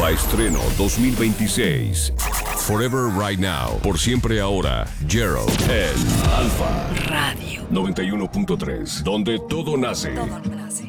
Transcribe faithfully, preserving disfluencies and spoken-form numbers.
Alfa Estreno dos mil veintiséis. Forever Right Now. Por siempre ahora. Gerald en Alfa Radio noventa y uno punto tres. Donde todo nace. Todo nace.